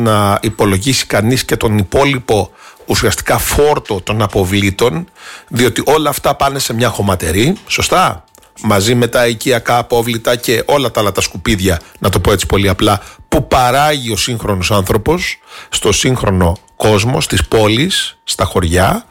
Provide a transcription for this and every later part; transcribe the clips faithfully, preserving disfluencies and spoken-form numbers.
αν α, υπολογίσει κανείς και τον υπόλοιπο ουσιαστικά φόρτο των αποβλήτων, διότι όλα αυτά πάνε σε μια χωματερή, σωστά, μαζί με τα οικιακά απόβλητα και όλα τα άλλα τα σκουπίδια, να το πω έτσι πολύ απλά, που παράγει ο σύγχρονος άνθρωπος στο σύγχρονο κόσμο, στις πόλεις, στα χωριά.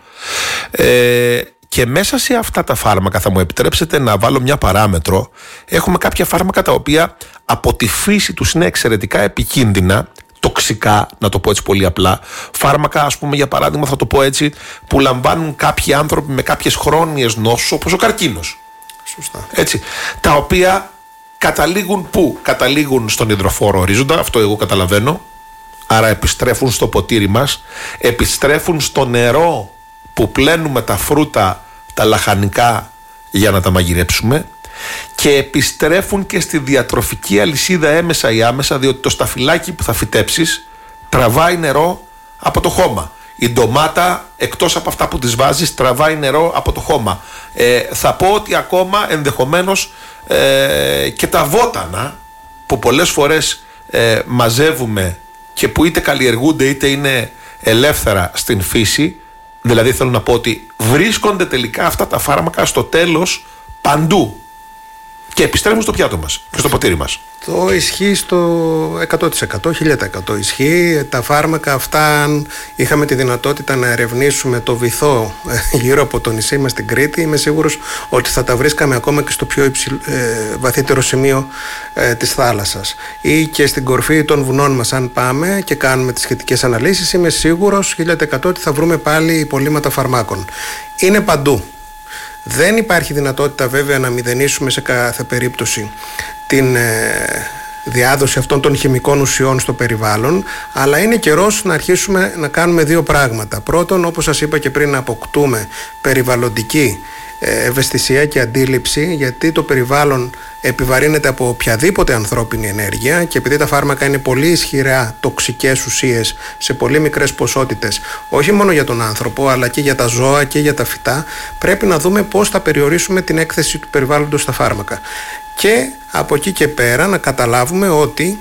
ε, και μέσα σε αυτά τα φάρμακα, θα μου επιτρέψετε να βάλω μια παράμετρο, έχουμε κάποια φάρμακα τα οποία από τη φύση τους είναι εξαιρετικά επικίνδυνα, τοξικά, να το πω έτσι πολύ απλά. Φάρμακα, ας πούμε, για παράδειγμα, θα το πω έτσι, που λαμβάνουν κάποιοι άνθρωποι με κάποιες χρόνιες νόσους, όπως ο καρκίνος. Σωστά. Έτσι, τα οποία καταλήγουν πού? Καταλήγουν στον υδροφόρο ορίζοντα, αυτό εγώ καταλαβαίνω. Άρα επιστρέφουν στο ποτήρι μας, επιστρέφουν στο νερό που πλένουμε τα φρούτα, τα λαχανικά για να τα μαγειρέψουμε, και επιστρέφουν και στη διατροφική αλυσίδα έμεσα ή άμεσα, διότι το σταφυλάκι που θα φυτέψεις τραβάει νερό από το χώμα. Η ντομάτα, εκτός από αυτά που τις βάζεις, τραβάει νερό από το χώμα. Ε, θα πω ότι ακόμα ενδεχομένως ε, και τα βότανα που πολλές φορές ε, μαζεύουμε και που είτε καλλιεργούνται είτε είναι ελεύθερα στην φύση, δηλαδή θέλω να πω ότι βρίσκονται τελικά αυτά τα φάρμακα στο τέλος παντού και επιστρέφουν στο πιάτο μας και στο ποτήρι μας. Το ισχύει στο εκατό τοις εκατό, χίλια τοις εκατό ισχύει. Τα φάρμακα αυτά, αν είχαμε τη δυνατότητα να ερευνήσουμε το βυθό γύρω από το νησί μας στην Κρήτη, είμαι σίγουρος ότι θα τα βρίσκαμε ακόμα και στο πιο υψηλ, ε, βαθύτερο σημείο ε, της θάλασσας ή και στην κορφή των βουνών μας. Αν πάμε και κάνουμε τις σχετικές αναλύσεις, είμαι σίγουρος χίλια τοις εκατό ότι θα βρούμε πάλι υπολείμματα φαρμάκων. Είναι παντού. Δεν υπάρχει δυνατότητα βέβαια να μηδενίσουμε σε κάθε περίπτωση την ε, διάδοση αυτών των χημικών ουσιών στο περιβάλλον, αλλά είναι καιρός να αρχίσουμε να κάνουμε δύο πράγματα. Πρώτον, όπως σας είπα και πριν, να αποκτούμε περιβαλλοντική ευαισθησία και αντίληψη, γιατί το περιβάλλον επιβαρύνεται από οποιαδήποτε ανθρώπινη ενέργεια, και επειδή τα φάρμακα είναι πολύ ισχυρά τοξικές ουσίες σε πολύ μικρές ποσότητες, όχι μόνο για τον άνθρωπο αλλά και για τα ζώα και για τα φυτά, πρέπει να δούμε πώς θα περιορίσουμε την έκθεση του περιβάλλοντος στα φάρμακα. Και από εκεί και πέρα να καταλάβουμε ότι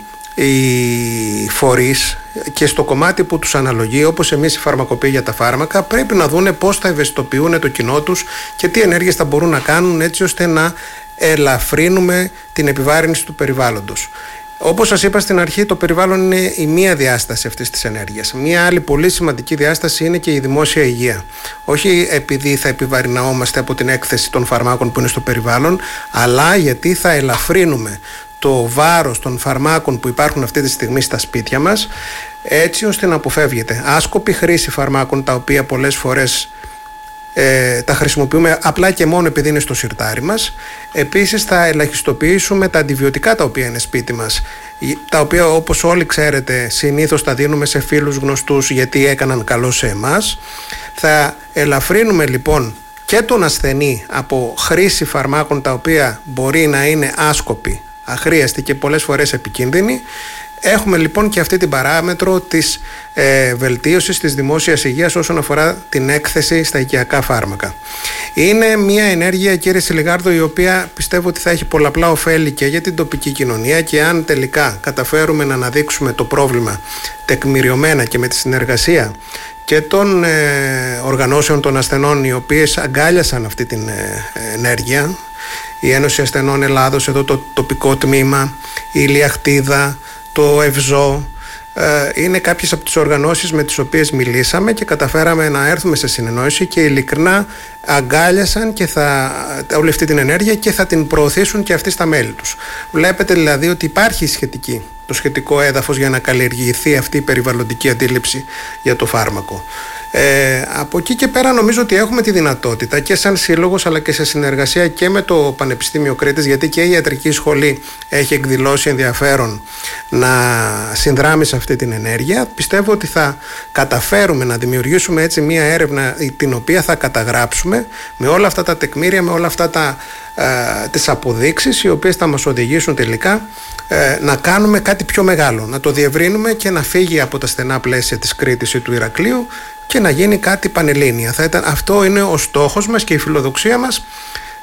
οι φορείς και στο κομμάτι που τους αναλογεί, όπως εμείς οι φαρμακοποιοί για τα φάρμακα, πρέπει να δούνε πώς θα ευαισθητοποιούν το κοινό τους και τι ενέργειες θα μπορούν να κάνουν έτσι ώστε να ελαφρύνουμε την επιβάρυνση του περιβάλλοντος. Όπως σας είπα στην αρχή, το περιβάλλον είναι η μία διάσταση αυτής της ενέργειας. Μία άλλη πολύ σημαντική διάσταση είναι και η δημόσια υγεία. Όχι επειδή θα επιβαρυναόμαστε από την έκθεση των φαρμάκων που είναι στο περιβάλλον, αλλά γιατί θα ελαφρύνουμε το βάρος των φαρμάκων που υπάρχουν αυτή τη στιγμή στα σπίτια μας, έτσι ώστε να αποφεύγεται άσκοπη χρήση φαρμάκων, τα οποία πολλές φορές ε, τα χρησιμοποιούμε απλά και μόνο επειδή είναι στο σιρτάρι μας. Επίσης θα ελαχιστοποιήσουμε τα αντιβιωτικά τα οποία είναι σπίτι μας, τα οποία, όπως όλοι ξέρετε, συνήθως τα δίνουμε σε φίλους γνωστούς γιατί έκαναν καλό σε εμάς. Θα ελαφρύνουμε λοιπόν και τον ασθενή από χρήση φαρμάκων τα οποία μπορεί να είναι άσκοποι, αχρίαστη και πολλές φορές επικίνδυνη. Έχουμε λοιπόν και αυτή την παράμετρο της ε, βελτίωσης της δημόσιας υγείας όσον αφορά την έκθεση στα οικιακά φάρμακα. Είναι μια ενέργεια, κύριε Σιλιγάρδο, η οποία πιστεύω ότι θα έχει πολλαπλά ωφέλη και για την τοπική κοινωνία, και αν τελικά καταφέρουμε να αναδείξουμε το πρόβλημα τεκμηριωμένα και με τη συνεργασία και των ε, οργανώσεων των ασθενών, οι οποίες αγκάλιασαν αυτή την ε, ενέργεια, η Ένωση Ασθενών Ελλάδος, εδώ το τοπικό τμήμα, η Ηλιαχτίδα, το ΕΒΖΟ, είναι κάποιες από τις οργανώσεις με τις οποίες μιλήσαμε και καταφέραμε να έρθουμε σε συνεννόηση και ειλικρινά αγκάλιασαν και θα, όλη αυτή την ενέργεια και θα την προωθήσουν και αυτοί στα μέλη τους. Βλέπετε δηλαδή ότι υπάρχει σχετική, το σχετικό έδαφος για να καλλιεργηθεί αυτή η περιβαλλοντική αντίληψη για το φάρμακο. Ε, από εκεί και πέρα νομίζω ότι έχουμε τη δυνατότητα και σαν σύλλογος αλλά και σε συνεργασία και με το Πανεπιστήμιο Κρήτης, γιατί και η Ιατρική Σχολή έχει εκδηλώσει ενδιαφέρον να συνδράμει σε αυτή την ενέργεια. Πιστεύω ότι θα καταφέρουμε να δημιουργήσουμε έτσι μια έρευνα την οποία θα καταγράψουμε με όλα αυτά τα τεκμήρια, με όλα αυτά τα, ε, τις αποδείξεις, οι οποίες θα μας οδηγήσουν τελικά ε, να κάνουμε κάτι πιο μεγάλο, να το διευρύνουμε και να φύγει από τα στενά πλαίσια της Κρήτης ή του Ηρακλείου και να γίνει κάτι πανελλήνια. Θα ήταν, αυτό είναι ο στόχος μας και η φιλοδοξία μας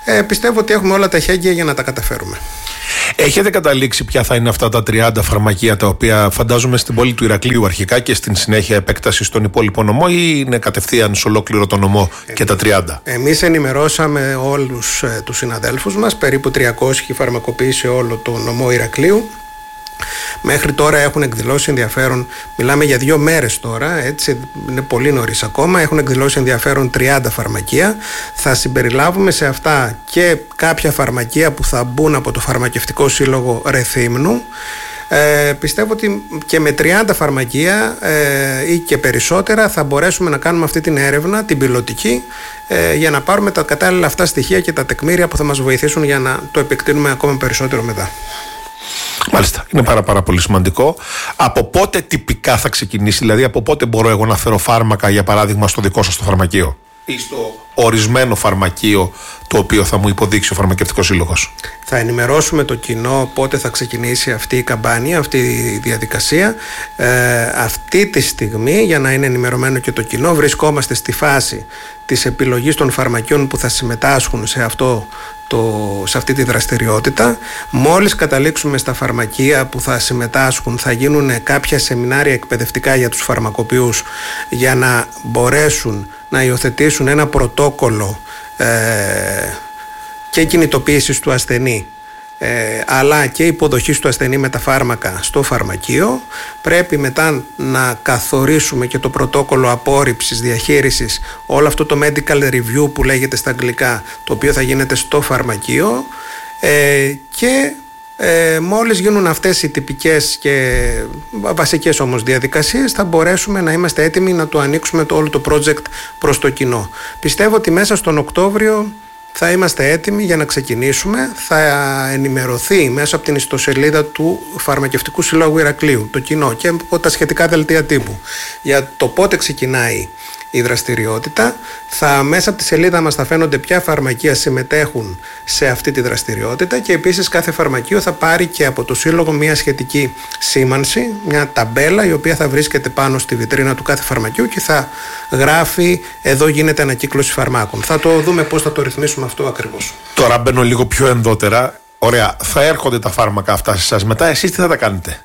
Ε, πιστεύω ότι έχουμε όλα τα εχέγγυα για να τα καταφέρουμε. Έχετε καταλήξει ποια θα είναι αυτά τα τριάντα φαρμακεία, τα οποία φαντάζομαι στην πόλη του Ηρακλείου αρχικά και στην συνέχεια επέκταση στον υπόλοιπο νομό, ή είναι κατευθείαν σε ολόκληρο το νομό και τα τριάντα? Εμείς ενημερώσαμε όλους ε, τους συναδέλφους μας, περίπου τριακόσιοι φαρμακοποιοί σε όλο το νομό Ηρακλείου. Μέχρι τώρα έχουν εκδηλώσει ενδιαφέρον, μιλάμε για δύο μέρες τώρα, έτσι, είναι πολύ νωρίς ακόμα, έχουν εκδηλώσει ενδιαφέρον τριάντα φαρμακεία. Θα συμπεριλάβουμε σε αυτά και κάποια φαρμακεία που θα μπουν από το Φαρμακευτικό Σύλλογο Ρεθύμνου. Ε, πιστεύω ότι και με τριάντα φαρμακεία ε, ή και περισσότερα θα μπορέσουμε να κάνουμε αυτή την έρευνα, την πιλωτική, ε, για να πάρουμε τα κατάλληλα αυτά στοιχεία και τα τεκμήρια που θα μας βοηθήσουν για να το επεκτείνουμε ακόμα περισσότερο μετά. Μάλιστα, είναι πάρα, πάρα πολύ σημαντικό. Από πότε τυπικά θα ξεκινήσει, δηλαδή από πότε μπορώ εγώ να φέρω φάρμακα, για παράδειγμα, στο δικό σας το φαρμακείο ή στο ορισμένο φαρμακείο το οποίο θα μου υποδείξει ο Φαρμακευτικός Σύλλογος? Θα ενημερώσουμε το κοινό πότε θα ξεκινήσει αυτή η καμπάνια, αυτή η διαδικασία. Ε, αυτή τη στιγμή, για να είναι ενημερωμένο και το κοινό, βρισκόμαστε στη φάση της επιλογής των φαρμακείων που θα συμμετάσχουν σε, αυτό το, σε αυτή τη δραστηριότητα. Μόλις καταλήξουμε στα φαρμακεία που θα συμμετάσχουν, θα γίνουν κάποια σεμινάρια εκπαιδευτικά για τους φαρμακοποιούς, για να μπορέσουν να υιοθετήσουν ένα πρωτόκολλο ε, και κινητοποίησης του ασθενή, ε, αλλά και υποδοχής του ασθενή με τα φάρμακα στο φαρμακείο. Πρέπει μετά να καθορίσουμε και το πρωτόκολλο απόρριψης, διαχείρισης, όλο αυτό το medical review που λέγεται στα αγγλικά, το οποίο θα γίνεται στο φαρμακείο, ε, και Ε, μόλις γίνουν αυτές οι τυπικές και βασικές όμως διαδικασίες, θα μπορέσουμε να είμαστε έτοιμοι να το ανοίξουμε το, όλο το project προς το κοινό. Πιστεύω ότι μέσα στον Οκτώβριο θα είμαστε έτοιμοι για να ξεκινήσουμε. Θα ενημερωθεί μέσα από την ιστοσελίδα του Φαρμακευτικού Συλλόγου Ηρακλείου το κοινό και από τα σχετικά δελτία τύπου για το πότε ξεκινάει η δραστηριότητα. Θα, μέσα από τη σελίδα μας θα φαίνονται ποια φαρμακεία συμμετέχουν σε αυτή τη δραστηριότητα, και επίσης κάθε φαρμακείο θα πάρει και από το Σύλλογο μια σχετική σήμανση, μια ταμπέλα, η οποία θα βρίσκεται πάνω στη βιτρίνα του κάθε φαρμακείου και θα γράφει «Εδώ γίνεται ανακύκλωση φαρμάκων». Θα το δούμε πώς θα το ρυθμίσουμε αυτό ακριβώς. Τώρα μπαίνω λίγο πιο ενδότερα. Ωραία, θα έρχονται τα φάρμακα αυτά σε εσάς. Μετά εσείς τι θα τα κάνετε?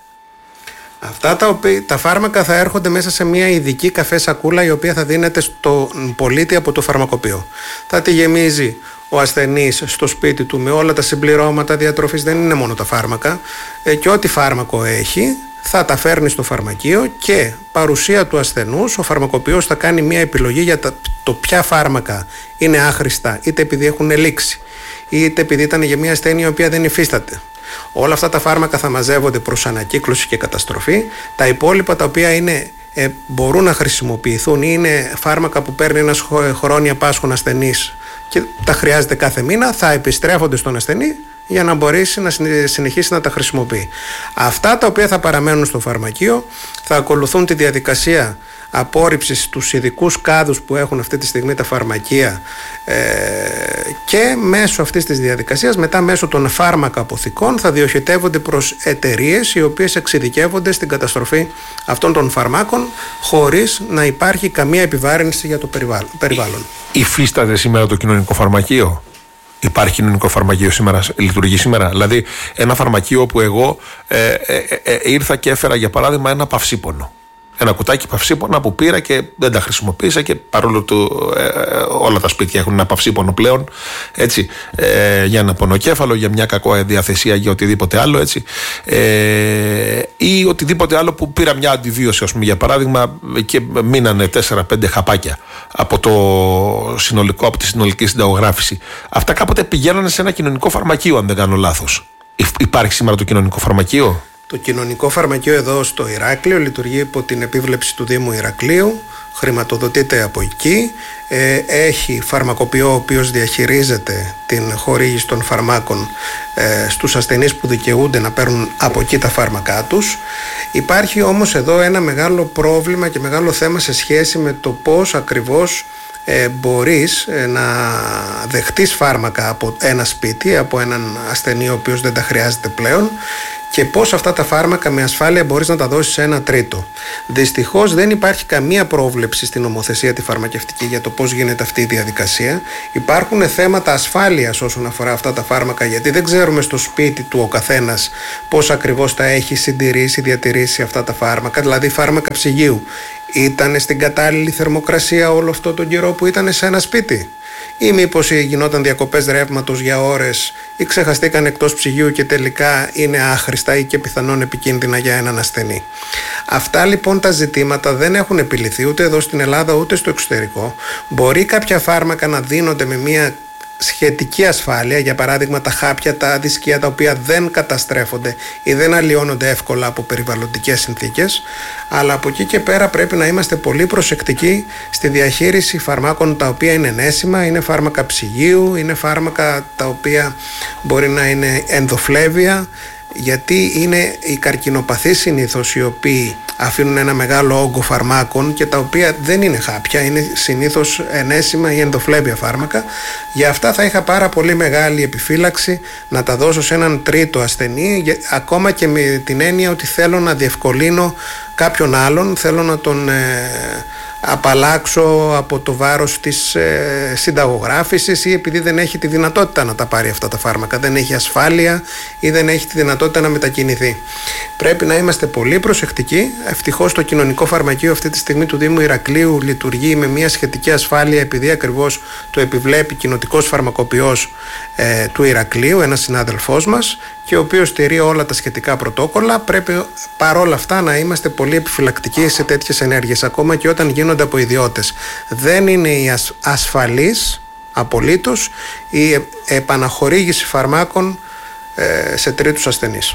Αυτά τα, οποία, τα φάρμακα θα έρχονται μέσα σε μια ειδική καφέ σακούλα, η οποία θα δίνεται στον πολίτη από το φαρμακοποιό. Θα τη γεμίζει ο ασθενής στο σπίτι του με όλα τα συμπληρώματα διατροφής, δεν είναι μόνο τα φάρμακα, ε, και ό,τι φάρμακο έχει θα τα φέρνει στο φαρμακείο, και παρουσία του ασθενούς ο φαρμακοποιός θα κάνει μια επιλογή για τα, το ποια φάρμακα είναι άχρηστα, είτε επειδή έχουν λήξει, είτε επειδή ήταν για μια ασθένεια η οποία δεν υφίσταται. Όλα αυτά τα φάρμακα θα μαζεύονται προς ανακύκλωση και καταστροφή. Τα υπόλοιπα, τα οποία είναι, ε, μπορούν να χρησιμοποιηθούν, είναι φάρμακα που παίρνει ένας χρόνια πάσχων ασθενής και τα χρειάζεται κάθε μήνα, θα επιστρέφονται στον ασθενή για να μπορέσει να συνεχίσει να τα χρησιμοποιεί. Αυτά τα οποία θα παραμένουν στο φαρμακείο θα ακολουθούν τη διαδικασία απόρριψης στους ειδικούς κάδους που έχουν αυτή τη στιγμή τα φαρμακεία, ε, και μέσω αυτής της διαδικασίας, μετά μέσω των φάρμακα αποθηκών, θα διοχετεύονται προς εταιρείες οι οποίες εξειδικεύονται στην καταστροφή αυτών των φαρμάκων, χωρίς να υπάρχει καμία επιβάρυνση για το περιβάλλον. Υφίσταται σήμερα το κοινωνικό φαρμακείο? Υπάρχει κοινωνικό φαρμακείο σήμερα, λειτουργεί σήμερα? Δηλαδή ένα φαρμακείο που εγώ ε, ε, ε, ε, ήρθα και έφερα για παράδειγμα ένα παυσίπονο. Ένα κουτάκι παυσίπονα που πήρα και δεν τα χρησιμοποίησα, και παρόλο που ε, όλα τα σπίτια έχουν ένα παυσίπονο πλέον, έτσι, ε, για ένα πονοκέφαλο, για μια κακό διαθεσία, για οτιδήποτε άλλο, έτσι, ε, ή οτιδήποτε άλλο που πήρα μια αντιβίωση, ας πούμε, για παράδειγμα, και μείνανε τέσσερα πέντε χαπάκια από, το συνολικό, από τη συνολική συνταγογράφηση. Αυτά κάποτε πηγαίνανε σε ένα κοινωνικό φαρμακείο, αν δεν κάνω λάθος. Υπάρχει σήμερα το κοινωνικό φαρμακείο? Το κοινωνικό φαρμακείο εδώ στο Ηράκλειο λειτουργεί υπό την επίβλεψη του Δήμου Ηρακλείου, χρηματοδοτείται από εκεί, ε, έχει φαρμακοποιό ο οποίος διαχειρίζεται την χορήγηση των φαρμάκων ε, στους ασθενείς που δικαιούνται να παίρνουν από εκεί τα φάρμακά τους. Υπάρχει όμως εδώ ένα μεγάλο πρόβλημα και μεγάλο θέμα σε σχέση με το πώς ακριβώς Ε, μπορείς ε, να δεχτείς φάρμακα από ένα σπίτι, από έναν ασθενή ο οποίος δεν τα χρειάζεται πλέον, και πώς αυτά τα φάρμακα με ασφάλεια μπορείς να τα δώσεις σε ένα τρίτο. Δυστυχώς δεν υπάρχει καμία πρόβλεψη στην νομοθεσία τη φαρμακευτική για το πώς γίνεται αυτή η διαδικασία. Υπάρχουν θέματα ασφάλειας όσον αφορά αυτά τα φάρμακα, γιατί δεν ξέρουμε στο σπίτι του ο καθένας πώς ακριβώς τα έχει συντηρήσει, διατηρήσει αυτά τα φάρμακα, δηλαδή φάρμακα ψυγείου. Ήταν στην κατάλληλη θερμοκρασία όλο αυτό τον καιρό που ήταν σε ένα σπίτι, ή μήπως γινόταν διακοπές ρεύματος για ώρες ή ξεχαστήκαν εκτός ψυγείου και τελικά είναι άχρηστα ή και πιθανόν επικίνδυνα για έναν ασθενή. Αυτά λοιπόν τα ζητήματα δεν έχουν επιληθεί ούτε εδώ στην Ελλάδα ούτε στο εξωτερικό. Μπορεί κάποια φάρμακα να δίνονται με μια σχετική ασφάλεια, για παράδειγμα τα χάπια, τα δισκία τα οποία δεν καταστρέφονται ή δεν αλλοιώνονται εύκολα από περιβαλλοντικές συνθήκες, αλλά από εκεί και πέρα πρέπει να είμαστε πολύ προσεκτικοί στη διαχείριση φαρμάκων τα οποία είναι ενέσιμα, είναι φάρμακα ψυγείου, είναι φάρμακα τα οποία μπορεί να είναι ενδοφλέβια, γιατί είναι οι καρκινοπαθείς συνήθως οι οποίοι αφήνουν ένα μεγάλο όγκο φαρμάκων και τα οποία δεν είναι χάπια, είναι συνήθως ενέσιμα ή ενδοφλέβια φάρμακα. Για αυτά θα είχα πάρα πολύ μεγάλη επιφύλαξη να τα δώσω σε έναν τρίτο ασθενή, ακόμα και με την έννοια ότι θέλω να διευκολύνω κάποιον άλλον, θέλω να τον ε, απαλλάξω από το βάρος της ε, συνταγογράφησης, ή επειδή δεν έχει τη δυνατότητα να τα πάρει αυτά τα φάρμακα, δεν έχει ασφάλεια ή δεν έχει τη δυνατότητα να μετακινηθεί. Πρέπει να είμαστε πολύ προσεκτικοί. Ευτυχώς το κοινωνικό φαρμακείο αυτή τη στιγμή του Δήμου Ηρακλείου λειτουργεί με μια σχετική ασφάλεια, επειδή ακριβώς το επιβλέπει κοινοτικός φαρμακοποιός ε, του Ηρακλείου, ένας συνάδελφός μας, και ο οποίος στηρεί όλα τα σχετικά πρωτόκολλα. Πρέπει παρόλα αυτά να είμαστε πολύ επιφυλακτικοί σε τέτοιες ενέργειες, ακόμα και όταν γίνονται από ιδιώτες. Δεν είναι η ασ, ασφαλής απολύτως η επαναχορήγηση φαρμάκων ε, σε τρίτους ασθενείς.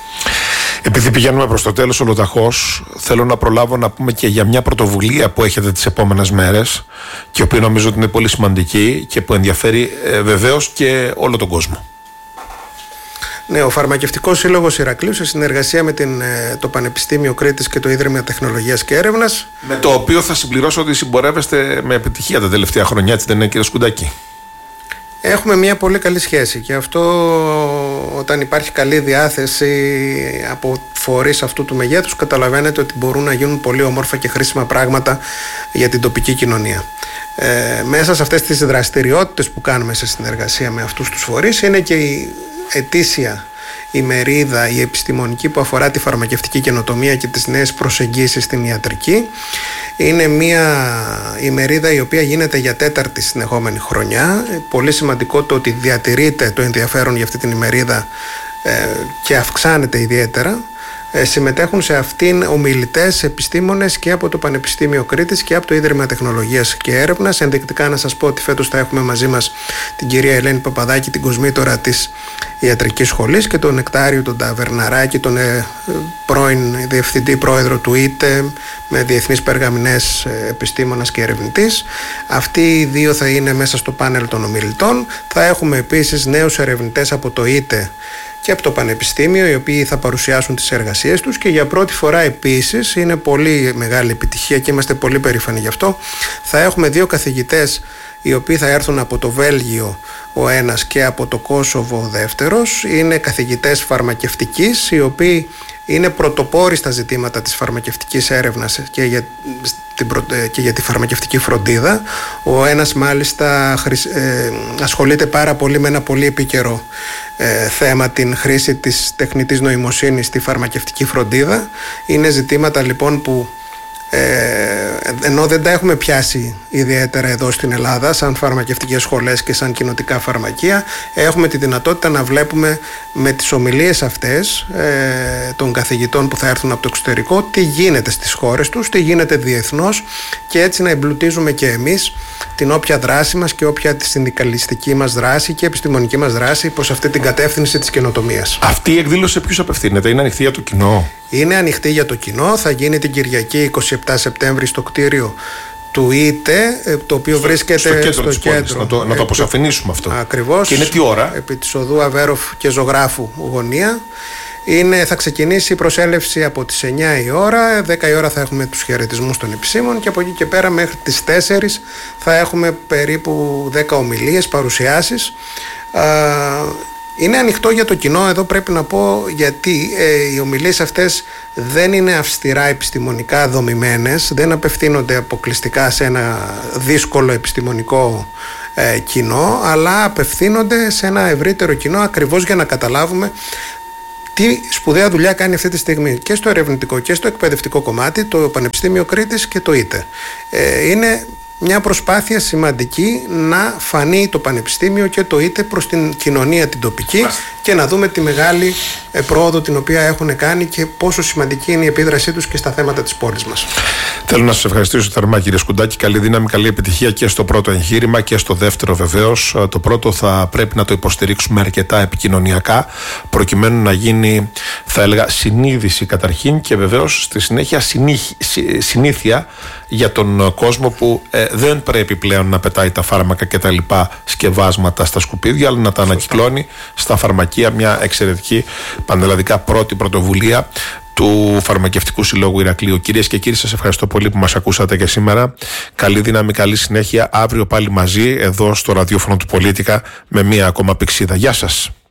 Επειδή πηγαίνουμε προς το τέλος ολοταχώς, θέλω να προλάβω να πούμε και για μια πρωτοβουλία που έχετε τις επόμενες μέρες και η οποία νομίζω ότι είναι πολύ σημαντική και που ενδιαφέρει ε, βεβαίως και όλο τον κόσμο. Ναι, ο Φαρμακευτικός Σύλλογος Ηρακλείου, σε συνεργασία με την, το Πανεπιστήμιο Κρήτης και το Ίδρυμα Τεχνολογίας και Έρευνας. Με το οποίο θα συμπληρώσω ότι συμπορεύεστε με επιτυχία τα τελευταία χρόνια, έτσι δεν είναι, κύριε Σκουντάκη? Έχουμε μια πολύ καλή σχέση και αυτό, όταν υπάρχει καλή διάθεση από φορείς αυτού του μεγέθους, καταλαβαίνετε ότι μπορούν να γίνουν πολύ όμορφα και χρήσιμα πράγματα για την τοπική κοινωνία. Ε, μέσα σε αυτές τις δραστηριότητες που κάνουμε σε συνεργασία με αυτούς τους φορείς είναι και η ετήσια ημερίδα, η επιστημονική, που αφορά τη φαρμακευτική καινοτομία και τις νέες προσεγγίσεις στην ιατρική. Είναι μια ημερίδα η οποία γίνεται για τέταρτη συνεχόμενη χρονιά. Πολύ σημαντικό το ότι διατηρείται το ενδιαφέρον για αυτή την ημερίδα ε, και αυξάνεται ιδιαίτερα. Ε, συμμετέχουν σε αυτήν ομιλητές, επιστήμονες και από το Πανεπιστήμιο Κρήτης και από το Ίδρυμα Τεχνολογίας και Έρευνας. Ενδεικτικά να σας πω ότι φέτος θα έχουμε μαζί μας την κυρία Ελένη Παπαδάκη, την κοσμήτωρα της Ιατρικής Σχολής, και τον Νεκτάριο τον Ταβερναράκη, τον ε, πρώην διευθυντή πρόεδρο του ΙΤΕ, με διεθνείς περγαμηνές, ε, επιστήμονας και ερευνητής. Αυτοί οι δύο θα είναι μέσα στο πάνελ των ομιλητών. Θα έχουμε επίσης νέους ερευνητές από το ΙΤΕ και από το Πανεπιστήμιο, οι οποίοι θα παρουσιάσουν τις εργασίες τους, και για πρώτη φορά επίσης, είναι πολύ μεγάλη επιτυχία και είμαστε πολύ περήφανοι γι' αυτό, θα έχουμε δύο καθηγητές οι οποίοι θα έρθουν από το Βέλγιο ο ένας και από το Κόσοβο ο δεύτερος. Είναι καθηγητές φαρμακευτικής, οι οποίοι είναι πρωτοπόροι στα ζητήματα της φαρμακευτικής έρευνας και για, την, και για τη φαρμακευτική φροντίδα. Ο ένας μάλιστα ε, ασχολείται πάρα πολύ με ένα πολύ επίκαιρο ε, θέμα, την χρήση της τεχνητής νοημοσύνης στη φαρμακευτική φροντίδα. Είναι ζητήματα λοιπόν που Ε, ενώ δεν τα έχουμε πιάσει ιδιαίτερα εδώ στην Ελλάδα σαν φαρμακευτικές σχολές και σαν κοινοτικά φαρμακεία, έχουμε τη δυνατότητα να βλέπουμε με τις ομιλίες αυτές ε, των καθηγητών που θα έρθουν από το εξωτερικό τι γίνεται στις χώρες τους, τι γίνεται διεθνώς, και έτσι να εμπλουτίζουμε και εμείς την όποια δράση μας και όποια τη συνδικαλιστική μας δράση και επιστημονική μας δράση προς αυτή την κατεύθυνση της καινοτομίας. Αυτή η εκδήλωση σε ποιους απευθύνεται? Είναι ανοιχτή για το κοινό? Είναι ανοιχτή για το κοινό. Θα γίνει την Κυριακή είκοσι επτά Σεπτέμβρη στο κτίριο του ΙΤΕ, το οποίο στο, βρίσκεται στο κέντρο, στο της κέντρο. Πόλης. Να το, να το αποσαφηνίσουμε αυτό. Ακριβώς. Και είναι τι ώρα? Επί της οδού Αβέροφ και Ζωγράφου γωνία. Είναι, θα ξεκινήσει η προσέλευση από τις εννιά η ώρα, δέκα η ώρα θα έχουμε τους χαιρετισμούς των επισήμων, και από εκεί και πέρα μέχρι τις τέσσερις θα έχουμε περίπου δέκα ομιλίες, παρουσιάσεις. Είναι ανοιχτό για το κοινό, εδώ πρέπει να πω, γιατί ε, οι ομιλίες αυτές δεν είναι αυστηρά επιστημονικά δομημένες, δεν απευθύνονται αποκλειστικά σε ένα δύσκολο επιστημονικό ε, κοινό, αλλά απευθύνονται σε ένα ευρύτερο κοινό, ακριβώς για να καταλάβουμε τι σπουδαία δουλειά κάνει αυτή τη στιγμή και στο ερευνητικό και στο εκπαιδευτικό κομμάτι το Πανεπιστήμιο Κρήτης και το ΙΤΕ. Ε, είναι μια προσπάθεια σημαντική να φανεί το Πανεπιστήμιο και το ΙΤΕ προς την κοινωνία την τοπική και να δούμε τη μεγάλη πρόοδο την οποία έχουν κάνει και πόσο σημαντική είναι η επίδρασή τους και στα θέματα της πόλης μας. Θέλω να σας ευχαριστήσω θερμά, κύριε Σκουντάκη. Καλή δύναμη, καλή επιτυχία και στο πρώτο εγχείρημα και στο δεύτερο βεβαίως. Το πρώτο θα πρέπει να το υποστηρίξουμε αρκετά επικοινωνιακά, προκειμένου να γίνει, θα έλεγα, συνείδηση καταρχήν και βεβαίως στη συνέχεια συνήθεια για τον κόσμο που ε, δεν πρέπει πλέον να πετάει τα φάρμακα και τα λοιπά σκευάσματα στα σκουπίδια, αλλά να τα ανακυκλώνει στα φαρμακεία. Μια εξαιρετική πανελλαδικά πρώτη πρωτοβουλία του Φαρμακευτικού Συλλόγου Ηρακλείου. Κυρίες και κύριοι, σας ευχαριστώ πολύ που μας ακούσατε και σήμερα. Καλή δύναμη, καλή συνέχεια. Αύριο πάλι μαζί εδώ στο ραδιόφωνο του Πολίτικα με μία ακόμα πηξίδα. Γεια σας.